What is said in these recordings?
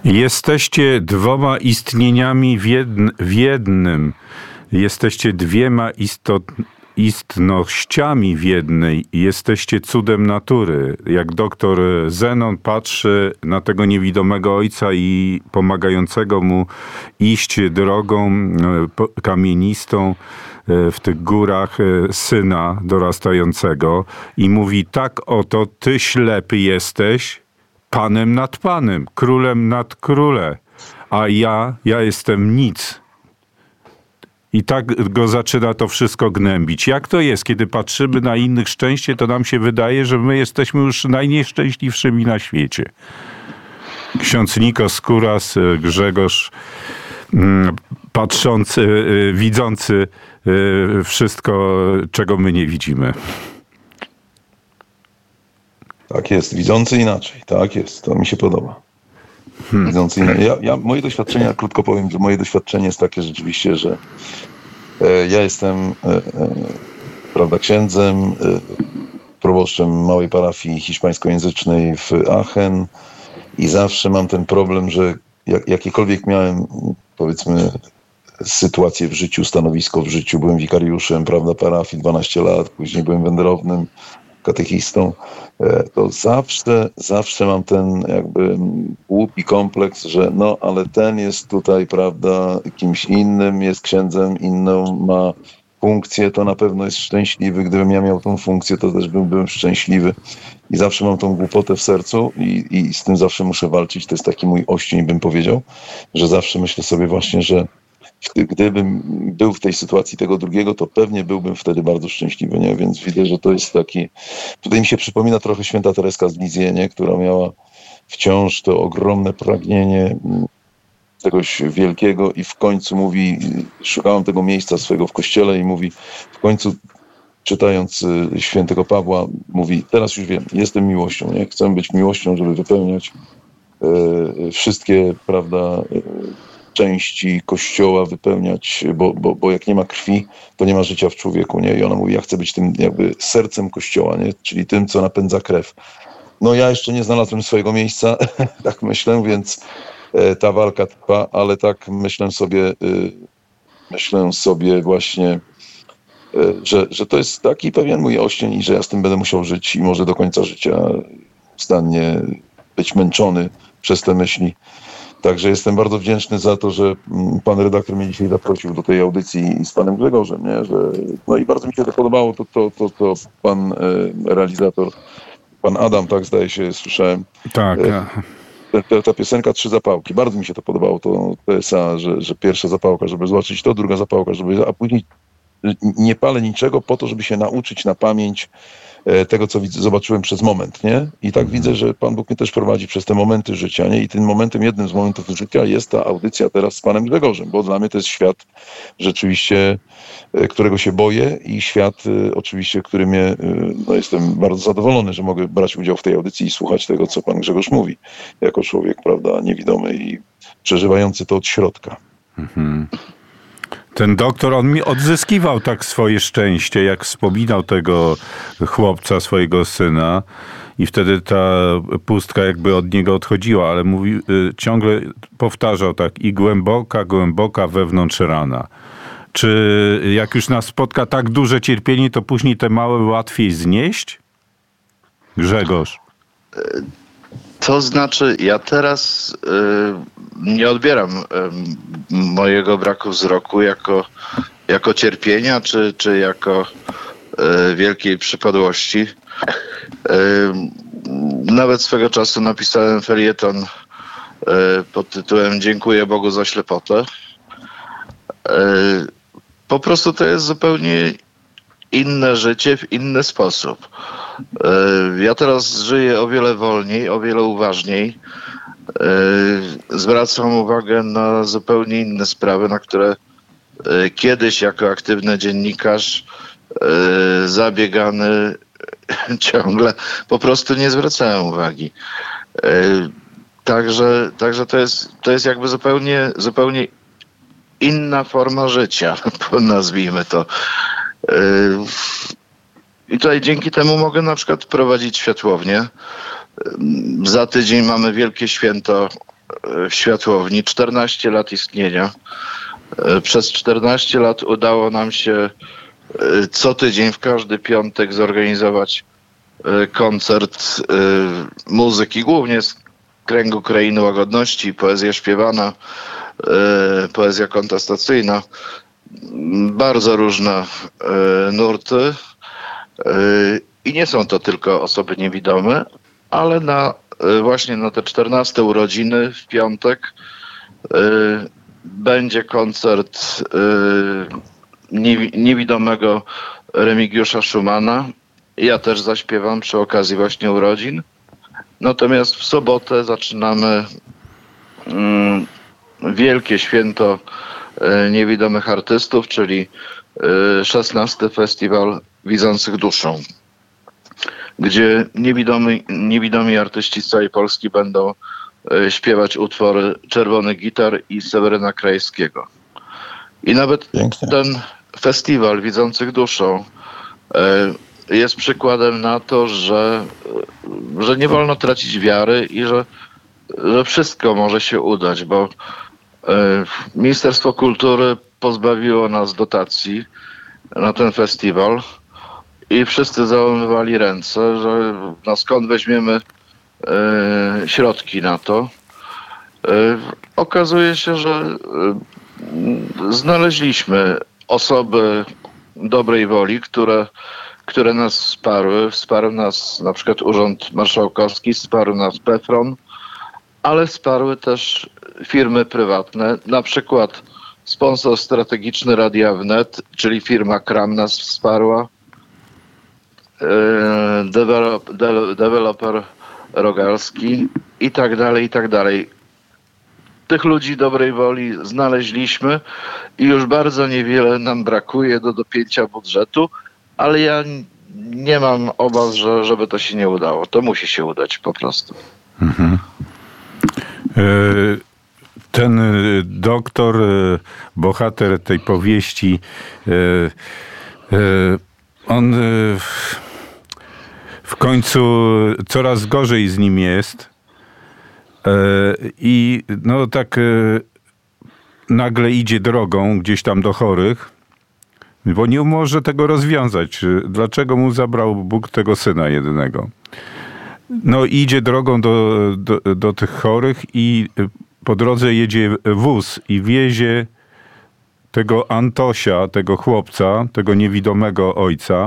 Jesteście dwoma istnieniami w jednym. Jesteście dwiema istnościami w jednej. Jesteście cudem natury. Jak doktor Zenon patrzy na tego niewidomego ojca i pomagającego mu iść drogą kamienistą w tych górach syna dorastającego i mówi: tak oto ty ślepy jesteś, panem nad panem, królem nad królem, a ja jestem nic. I tak go zaczyna to wszystko gnębić. Jak to jest, kiedy patrzymy na innych szczęście, to nam się wydaje, że my jesteśmy już najnieszczęśliwszymi na świecie. Ksiądz Nikos Skóras, Grzegorz, patrzący, widzący wszystko, czego my nie widzimy. Tak jest, widzący inaczej. Tak jest, to mi się podoba. Widzący inaczej. Moje doświadczenia, krótko powiem, że moje doświadczenie jest takie rzeczywiście, że ja jestem prawda, księdzem, proboszczem małej parafii hiszpańskojęzycznej w Aachen i zawsze mam ten problem, że jakiekolwiek miałem, powiedzmy, sytuację w życiu, stanowisko w życiu, byłem wikariuszem, prawda, parafii 12 lat, później byłem wędrownym katechistą, to zawsze mam ten jakby głupi kompleks, że no, ale ten jest tutaj, prawda, kimś innym, jest księdzem, inną ma funkcję, to na pewno jest szczęśliwy. Gdybym ja miał tą funkcję, to też byłem szczęśliwy. I zawsze mam tą głupotę w sercu i z tym zawsze muszę walczyć. To jest taki mój oścień, bym powiedział, że zawsze myślę sobie właśnie, że gdybym był w tej sytuacji tego drugiego, to pewnie byłbym wtedy bardzo szczęśliwy, nie? Więc widzę, że to jest taki... Tutaj mi się przypomina trochę święta Tereska z Lizy, nie? Która miała wciąż to ogromne pragnienie czegoś wielkiego i w końcu mówi, szukałam tego miejsca swego w kościele i mówi, w końcu czytając świętego Pawła, mówi, teraz już wiem, jestem miłością, nie? Chcę być miłością, żeby wypełniać wszystkie, prawda, części Kościoła, wypełniać, bo jak nie ma krwi, to nie ma życia w człowieku, nie? I ona mówi, ja chcę być tym jakby sercem Kościoła, nie? Czyli tym, co napędza krew. No ja jeszcze nie znalazłem swojego miejsca, tak myślę, więc ta walka trwa, ale tak myślę sobie właśnie, że to jest taki pewien mój oścień i że ja z tym będę musiał żyć i może do końca życia nieustannie być męczony przez te myśli. Także jestem bardzo wdzięczny za to, że pan redaktor mnie dzisiaj zaprosił do tej audycji z panem Grzegorzem, nie? No i bardzo mi się to podobało, to pan realizator, pan Adam, tak zdaje się, słyszałem. Tak. Ta piosenka Trzy zapałki, bardzo mi się to podobało, to PSA, że pierwsza zapałka, żeby zobaczyć to, druga zapałka, a później nie palę niczego po to, żeby się nauczyć na pamięć tego, co zobaczyłem przez moment, nie? I tak widzę, że Pan Bóg mnie też prowadzi przez te momenty życia, nie? I tym momentem, jednym z momentów życia jest ta audycja teraz z Panem Grzegorzem, bo dla mnie to jest świat rzeczywiście, którego się boję i świat oczywiście, który mnie, no jestem bardzo zadowolony, że mogę brać udział w tej audycji i słuchać tego, co Pan Grzegorz mówi, jako człowiek, prawda, niewidomy i przeżywający to od środka. Mhm. Ten doktor, on mi odzyskiwał tak swoje szczęście, jak wspominał tego chłopca, swojego syna i wtedy ta pustka jakby od niego odchodziła, ale ciągle powtarzał tak i głęboka wewnątrz rana. Czy jak już nas spotka tak duże cierpienie, to później te małe łatwiej znieść? Grzegorz. To znaczy, ja teraz nie odbieram mojego braku wzroku jako cierpienia, czy jako wielkiej przypadłości. Nawet swego czasu napisałem felieton pod tytułem Dziękuję Bogu za ślepotę. Po prostu to jest zupełnie inne życie w inny sposób. Ja teraz żyję o wiele wolniej, o wiele uważniej. Zwracam uwagę na zupełnie inne sprawy, na które kiedyś jako aktywny dziennikarz zabiegany ciągle po prostu nie zwracałem uwagi. Także to jest jakby zupełnie inna forma życia, nazwijmy to. I tutaj dzięki temu mogę na przykład prowadzić światłownię. Za tydzień mamy wielkie święto w Światłowni, 14 lat istnienia. Przez 14 lat udało nam się co tydzień, w każdy piątek zorganizować koncert muzyki, głównie z kręgu Krainy Łagodności, poezja śpiewana, poezja kontestacyjna, bardzo różne nurty. I nie są to tylko osoby niewidome, ale właśnie na te 14 urodziny w piątek będzie koncert niewidomego Remigiusza Szumana. Ja też zaśpiewam przy okazji właśnie urodzin. Natomiast w sobotę zaczynamy wielkie święto niewidomych artystów, czyli 16. Festiwal Widzących Duszą, gdzie niewidomi artyści z całej Polski będą śpiewać utwory Czerwonych Gitar i Seweryna Krajewskiego. I nawet ten festiwal Widzących Duszą jest przykładem na to, że nie wolno tracić wiary i że wszystko może się udać, bo Ministerstwo Kultury pozbawiło nas dotacji na ten festiwal i wszyscy załamywali ręce, że skąd weźmiemy środki na to. Okazuje się, że znaleźliśmy osoby dobrej woli, które nas wsparły. Wsparł nas na przykład Urząd Marszałkowski, wsparł nas PFRON, ale wsparły też firmy prywatne, na przykład sponsor strategiczny Radia Wnet, czyli firma Kram nas wsparła, deweloper Rogalski i tak dalej, i tak dalej. Tych ludzi dobrej woli znaleźliśmy i już bardzo niewiele nam brakuje do dopięcia budżetu, ale ja nie mam obaw, żeby to się nie udało. To musi się udać po prostu. Mhm. Ten doktor, bohater tej powieści, on w końcu coraz gorzej z nim jest i no tak nagle idzie drogą gdzieś tam do chorych, bo nie może tego rozwiązać. Dlaczego mu zabrał Bóg tego syna jedynego? No idzie drogą do tych chorych i po drodze jedzie wóz i wiezie tego Antosia, tego chłopca, tego niewidomego ojca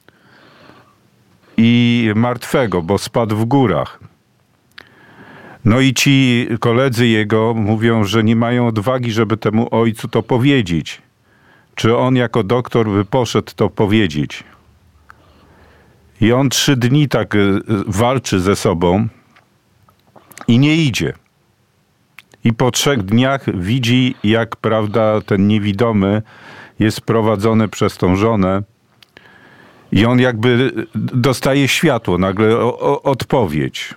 i martwego, bo spadł w górach. No i ci koledzy jego mówią, że nie mają odwagi, żeby temu ojcu to powiedzieć. Czy on jako doktor by poszedł to powiedzieć? I on 3 dni tak walczy ze sobą i nie idzie. I po 3 dniach widzi, jak, prawda, ten niewidomy jest prowadzony przez tą żonę i on jakby dostaje światło, nagle odpowiedź.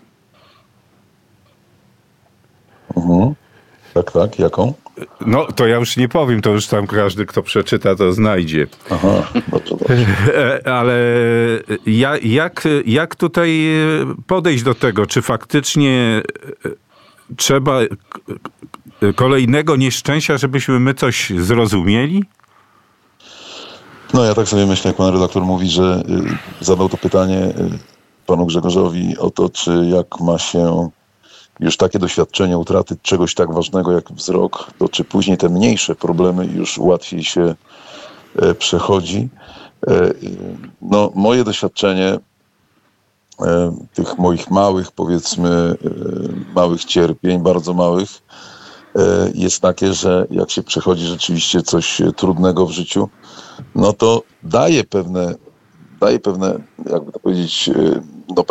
Mhm. Tak, jaką? No, to ja już nie powiem, to już tam każdy, kto przeczyta, to znajdzie. Aha, dobrze. Ale jak tutaj podejść do tego? Czy faktycznie trzeba kolejnego nieszczęścia, żebyśmy my coś zrozumieli? No ja tak sobie myślę, jak pan redaktor mówi, że zadał to pytanie panu Grzegorzowi o to, czy jak ma się już takie doświadczenie utraty czegoś tak ważnego jak wzrok, to czy później te mniejsze problemy już łatwiej się przechodzi. No moje doświadczenie tych moich małych, powiedzmy, małych cierpień, bardzo małych, jest takie, że jak się przechodzi rzeczywiście coś trudnego w życiu, no to daje pewne, jakby to powiedzieć, no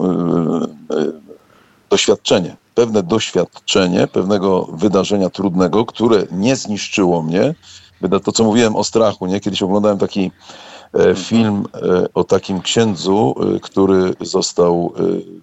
pewne doświadczenie pewnego wydarzenia trudnego, które nie zniszczyło mnie. To, co mówiłem o strachu, nie? Kiedyś oglądałem taki film o takim księdzu, który został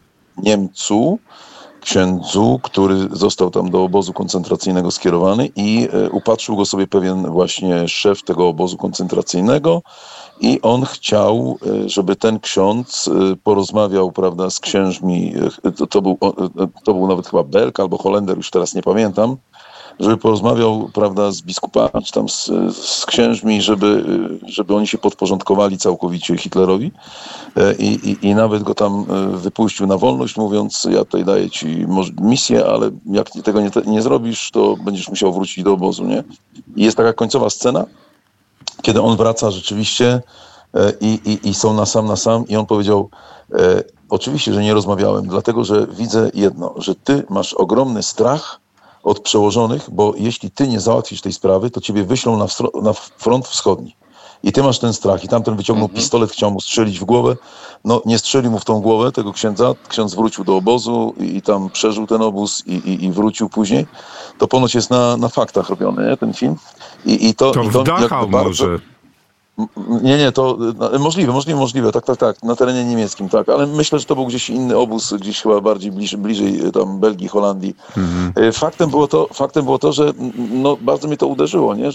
księdzu, który został tam do obozu koncentracyjnego skierowany i upatrzył go sobie pewien właśnie szef tego obozu koncentracyjnego i on chciał, żeby ten ksiądz porozmawiał, prawda, z księżmi, to był nawet chyba Belg albo Holender, już teraz nie pamiętam, żeby porozmawiał, prawda, z biskupami, czy tam z księżmi, żeby oni się podporządkowali całkowicie Hitlerowi i nawet go tam wypuścił na wolność, mówiąc, ja tutaj daję ci misję, ale jak tego nie zrobisz, to będziesz musiał wrócić do obozu, nie? I jest taka końcowa scena, kiedy on wraca rzeczywiście i są na sam i on powiedział, oczywiście, że nie rozmawiałem, dlatego, że widzę jedno, że ty masz ogromny strach od przełożonych, bo jeśli ty nie załatwisz tej sprawy, to ciebie wyślą na front wschodni. I ty masz ten strach. I tamten wyciągnął pistolet, chciał mu strzelić w głowę. No nie strzelił mu w tą głowę tego księdza. Ksiądz wrócił do obozu i tam przeżył ten obóz i wrócił później. To ponoć jest na faktach robiony, nie, ten film. To w Dachau może. Nie, to możliwe, tak, na terenie niemieckim, tak, ale myślę, że to był gdzieś inny obóz, gdzieś chyba bardziej bliżej tam Belgii, Holandii. Faktem było to, że no, bardzo mnie to uderzyło, nie,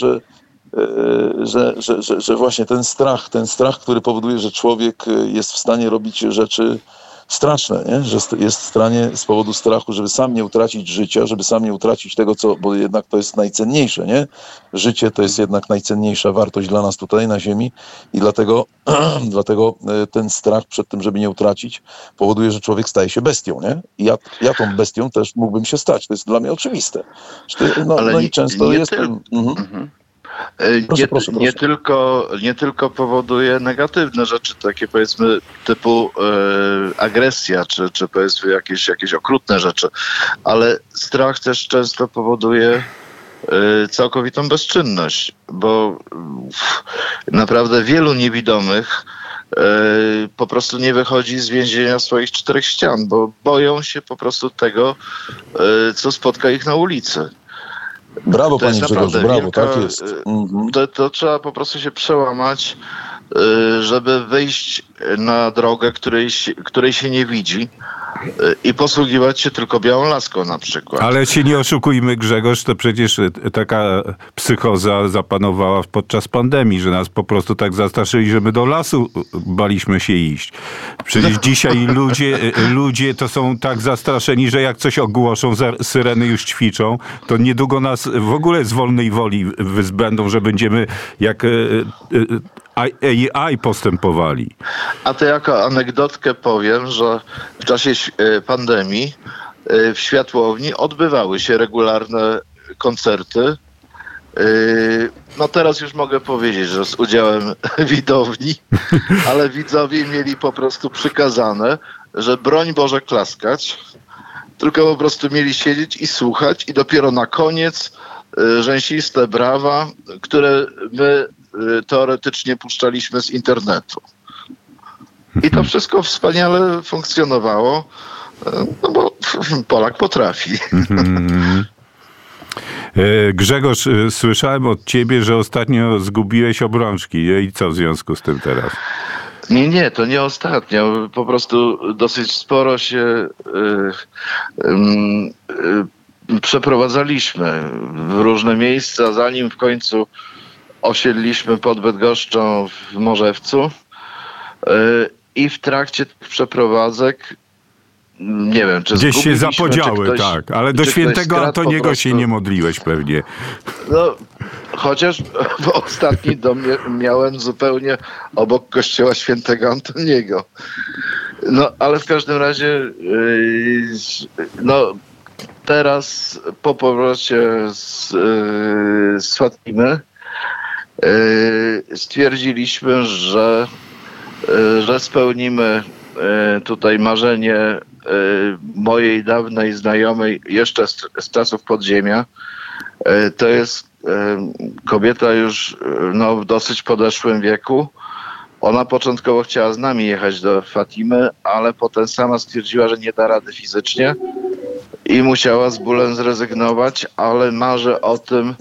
że właśnie ten strach, który powoduje, że człowiek jest w stanie robić rzeczy straszne, nie? Że jest w stanie z powodu strachu, żeby sam nie utracić życia, żeby sam nie utracić tego, bo jednak to jest najcenniejsze, nie? Życie to jest jednak najcenniejsza wartość dla nas tutaj na ziemi i dlatego ten strach przed tym, żeby nie utracić, powoduje, że człowiek staje się bestią, nie? I ja tą bestią też mógłbym się stać. To jest dla mnie oczywiste. Ale i często jestem... Proszę. Nie tylko powoduje negatywne rzeczy, takie powiedzmy typu agresja, czy powiedzmy jakieś okrutne rzeczy, ale strach też często powoduje całkowitą bezczynność, bo naprawdę wielu niewidomych po prostu nie wychodzi z więzienia swoich 4 ścian, bo boją się po prostu tego, co spotka ich na ulicy. Brawo, panie Grzegorzu, brawo, tak jest. To trzeba po prostu się przełamać, żeby wyjść na drogę, której się nie widzi i posługiwać się tylko białą laską na przykład. Ale się nie oszukujmy, Grzegorz, to przecież taka psychoza zapanowała podczas pandemii, że nas po prostu tak zastraszyli, że my do lasu baliśmy się iść. Przecież dzisiaj ludzie to są tak zastraszeni, że jak coś ogłoszą, syreny już ćwiczą, to niedługo nas w ogóle z wolnej woli wyzbędą, że będziemy jak AI postępowali. A to jako anegdotkę powiem, że w czasie pandemii w Światłowni odbywały się regularne koncerty. No teraz już mogę powiedzieć, że z udziałem widowni, ale widzowie mieli po prostu przykazane, że broń Boże klaskać, tylko po prostu mieli siedzieć i słuchać i dopiero na koniec rzęsiste brawa, które my teoretycznie puszczaliśmy z internetu. I to wszystko wspaniale funkcjonowało, no bo Polak potrafi. Grzegorz, słyszałem od ciebie, że ostatnio zgubiłeś obrączki. I co w związku z tym teraz? Nie, to nie ostatnio. Po prostu dosyć sporo się przeprowadzaliśmy w różne miejsca, zanim w końcu osiedliśmy pod Bydgoszczą w Morzewcu. I w trakcie tych przeprowadzek, nie wiem, czy gdzieś się zapodziały, ktoś, tak, ale do świętego Antoniego się nie modliłeś pewnie. No, chociaż w ostatni dom miałem zupełnie obok kościoła świętego Antoniego. No, ale w każdym razie, no, teraz po powrocie z Fatimy stwierdziliśmy, że spełnimy tutaj marzenie mojej dawnej znajomej jeszcze z czasów podziemia. To jest kobieta już no, w dosyć podeszłym wieku. Ona początkowo chciała z nami jechać do Fatimy, ale potem sama stwierdziła, że nie da rady fizycznie i musiała z bólem zrezygnować, ale marzę o tym,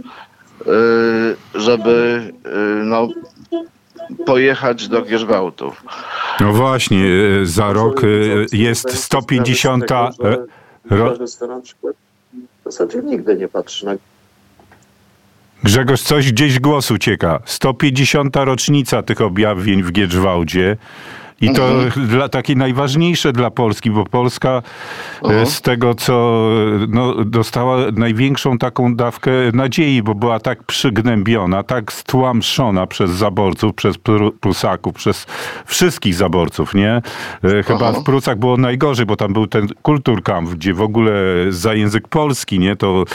żeby no, pojechać do Gierzwałtów. No właśnie, za rok jest 150. Że na przykład w zasadzie nigdy nie patrzy na... Grzegorz, coś gdzieś głos ucieka. 150. rocznica tych objawień w Giedrzwałdzie. I to takie najważniejsze dla Polski, bo Polska z tego, co dostała największą taką dawkę nadziei, bo była tak przygnębiona, tak stłamszona przez zaborców, przez Prusaków, przez wszystkich zaborców, nie? Chyba w Prusach było najgorzej, bo tam był ten Kulturkampf, gdzie w ogóle za język polski, nie? To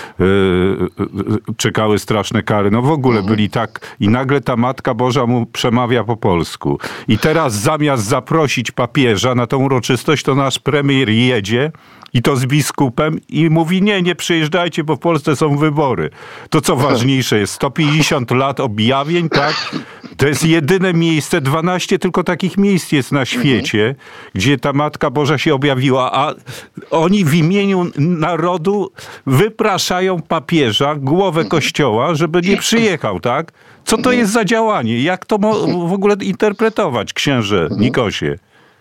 czekały straszne kary. No w ogóle byli tak i nagle ta Matka Boża mu przemawia po polsku. I teraz zamiast zaprosić papieża na tą uroczystość, to nasz premier jedzie i to z biskupem i mówi, nie przyjeżdżajcie, bo w Polsce są wybory. To co ważniejsze jest, 150 lat objawień, tak? To jest jedyne miejsce, 12 tylko takich miejsc jest na świecie, gdzie ta Matka Boża się objawiła, a oni w imieniu narodu wypraszają papieża, głowę kościoła, żeby nie przyjechał, tak? Co to jest za działanie? Jak to w ogóle interpretować, księże Nikosie?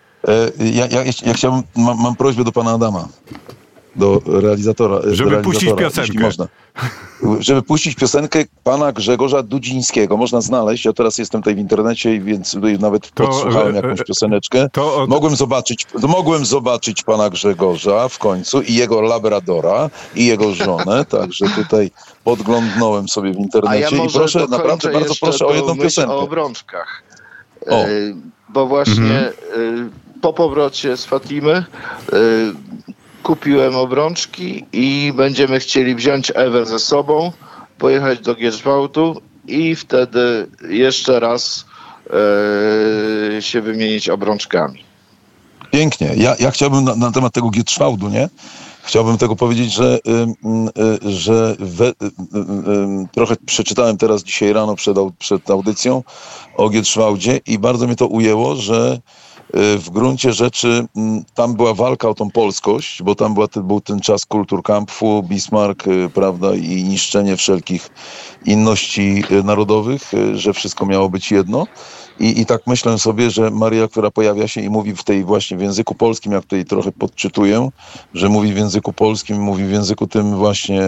Ja chciałbym, mam prośbę do pana Adama, do realizatora. Żeby puścić piosenkę. Można. Żeby puścić piosenkę pana Grzegorza Dudzińskiego. Można znaleźć. Ja teraz jestem tutaj w internecie, więc nawet podsłuchałem jakąś pioseneczkę. Mogłem zobaczyć pana Grzegorza w końcu i jego labradora i jego żonę. Także tutaj podglądnąłem sobie w internecie i proszę, naprawdę bardzo proszę o jedną piosenkę. O obrączkach. Bo właśnie po powrocie z Fatimy kupiłem obrączki i będziemy chcieli wziąć Ewę ze sobą, pojechać do Giedrzwałdu i wtedy jeszcze raz się wymienić obrączkami. Pięknie. Ja chciałbym na temat tego Giedrzwałdu, nie? Chciałbym tego powiedzieć, że trochę przeczytałem teraz dzisiaj rano przed audycją o Giedrzwałdzie i bardzo mnie to ujęło, że w gruncie rzeczy tam była walka o tą polskość, bo tam był ten czas Kulturkampfu, Bismarck, prawda, i niszczenie wszelkich inności narodowych, że wszystko miało być jedno. I tak myślę sobie, że Maria, która pojawia się i mówi w języku polskim, jak tutaj trochę podczytuję, że mówi w języku polskim, mówi w języku tym właśnie,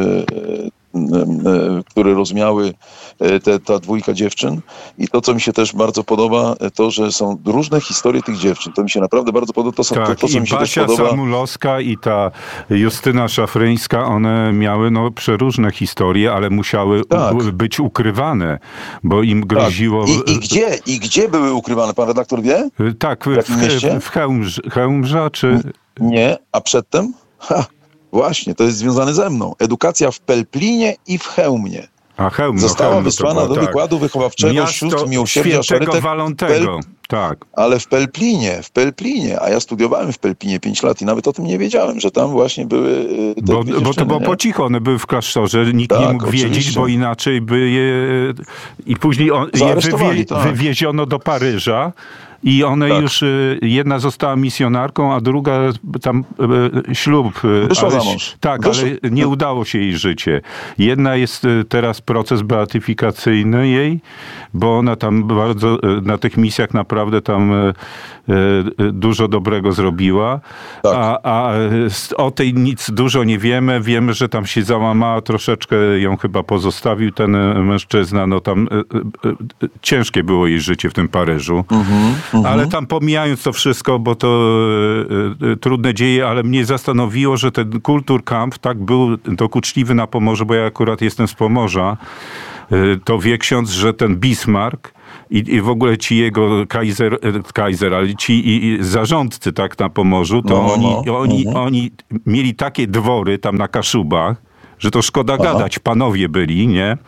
który rozumiały ta dwójka dziewczyn. I to, co mi się też bardzo podoba, to, że są różne historie tych dziewczyn. To mi się naprawdę bardzo podoba. To co mi się Basia też podoba. Samulowska i ta Justyna Szafryńska, one miały przeróżne historie, ale musiały być ukrywane, bo im groziło... I gdzie były ukrywane? Pan redaktor wie? Tak, w Chełmża, czy... Nie, a przedtem? Właśnie, to jest związane ze mną. Edukacja w Pelplinie i w Chełmie. Została wysłana do wykładu wychowawczego sióstr Miłosierdzia Świętego Walentego. Tak. Ale w Pelplinie, a ja studiowałem w Pelplinie 5 lat i nawet o tym nie wiedziałem, że tam właśnie były bo to było po cichu, one były w klasztorze, nikt nie mógł wiedzieć, bo inaczej by je... I później wywieziono do Paryża. I one już, jedna została misjonarką, a druga tam ślub. Wyszła za mąż. Tak, ale nie udało się jej życie. Jedna jest teraz proces beatyfikacyjny jej, bo ona tam bardzo na tych misjach naprawdę tam dużo dobrego zrobiła. Tak. A o tej nic dużo nie wiemy. Wiemy, że tam się załamała, troszeczkę ją chyba pozostawił ten mężczyzna. No tam ciężkie było jej życie w tym Paryżu. Ale tam pomijając to wszystko, bo to trudne dzieje, ale mnie zastanowiło, że ten Kulturkampf tak był dokuczliwy na Pomorzu, bo ja akurat jestem z Pomorza. To wie ksiądz, że ten Bismarck i w ogóle ci jego Kaiser, ale ci zarządcy tak na Pomorzu, to oni mieli takie dwory tam na Kaszubach, że to szkoda gadać, panowie byli, nie?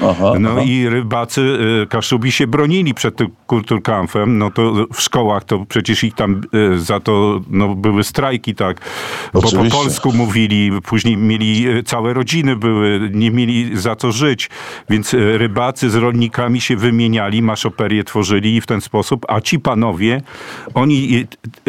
I rybacy Kaszubi się bronili przed tym Kulturkampfem, no to w szkołach to przecież ich tam za to były strajki, tak, bo po polsku mówili, później mieli, całe rodziny były, nie mieli za co żyć, więc rybacy z rolnikami się wymieniali, maszoperię tworzyli i w ten sposób, a ci panowie, oni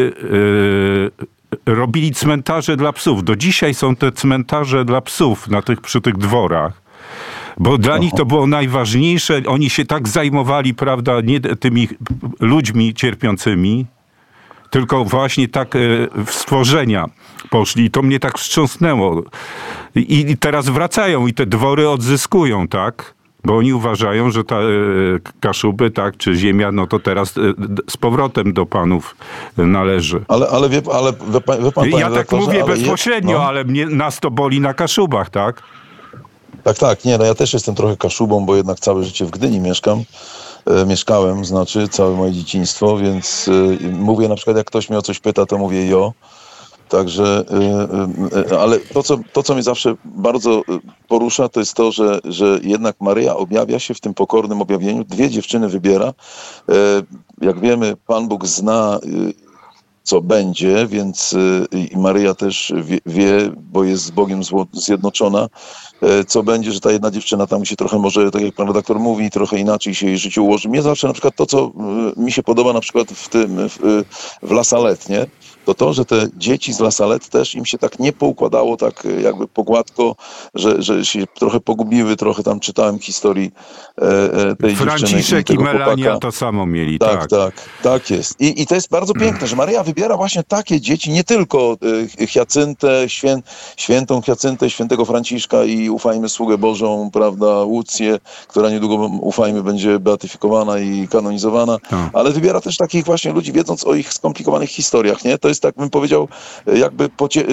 robili cmentarze dla psów. Do dzisiaj są te cmentarze dla psów przy tych dworach. Bo dla nich to było najważniejsze. Oni się tak zajmowali, prawda, nie tymi ludźmi cierpiącymi, tylko właśnie tak w stworzenia poszli. I to mnie tak wstrząsnęło. I teraz wracają i te dwory odzyskują, tak? Bo oni uważają, że ta Kaszuby, tak, czy ziemia, no to teraz z powrotem do panów należy. Ale wie pan, ja tak mówię bezpośrednio, ale nas to boli na Kaszubach, tak? Tak, nie, no ja też jestem trochę Kaszubą, bo jednak całe życie w Gdyni mieszkałem, całe moje dzieciństwo, więc mówię na przykład, jak ktoś mnie o coś pyta, to mówię jo. Także, ale to, co mnie zawsze bardzo porusza, to jest to, że jednak Maryja objawia się w tym pokornym objawieniu. 2 dziewczyny wybiera. Jak wiemy, Pan Bóg zna, co będzie, więc i Maryja też wie, bo jest z Bogiem zjednoczona, co będzie, że ta jedna dziewczyna tam się trochę może, tak jak pan redaktor mówi, trochę inaczej się jej życie ułoży. Mnie zawsze na przykład to, co mi się podoba na przykład w La Salette, nie? To, że te dzieci z La Salette też im się tak nie poukładało, tak jakby pogładko, że się trochę pogubiły, trochę tam czytałem historii tej Franciszek dziewczyny i Melania chłopaka. to samo mieli, Tak jest. I to jest bardzo piękne, że Maryja wybiera właśnie takie dzieci, nie tylko Hiacyntę, świętą Hiacyntę, świętego Franciszka i ufajmy sługę Bożą, prawda, Łucję, która niedługo, ufajmy, będzie beatyfikowana i kanonizowana, ale wybiera też takich właśnie ludzi, wiedząc o ich skomplikowanych historiach, nie? To jest, tak bym powiedział, jakby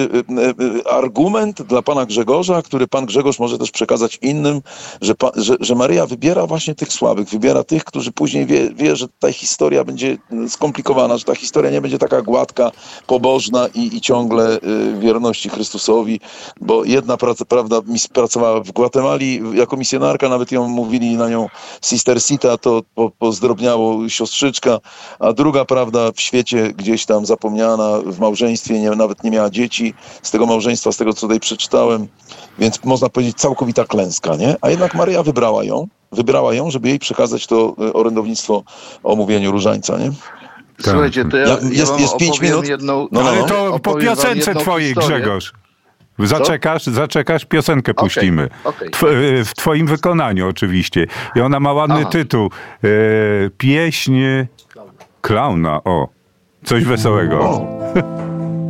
argument dla pana Grzegorza, który pan Grzegorz może też przekazać innym, że Maryja wybiera właśnie tych słabych, wybiera tych, którzy później wie, że ta historia będzie skomplikowana, że ta historia nie będzie taka gładka, pobożna i ciągle wierności Chrystusowi, bo jedna prawda, pracowała w Gwatemali jako misjonarka, nawet ją mówili na nią Sistercita, to pozdrobniało siostrzyczka, a druga, prawda, w świecie gdzieś tam zapomniana, w małżeństwie nawet nie miała dzieci z tego małżeństwa, z tego, co tutaj przeczytałem, więc można powiedzieć całkowita klęska, nie? A jednak Maryja wybrała ją, żeby jej przekazać to orędownictwo o mówieniu różańca, nie? Słuchajcie, to ja jest 5 minut. Ale to po piosence twojej, Grzegorz. Zaczekasz, piosenkę puścimy. Okay. W twoim wykonaniu oczywiście. I ona ma ładny tytuł. Pieśń klauna. O, coś wesołego.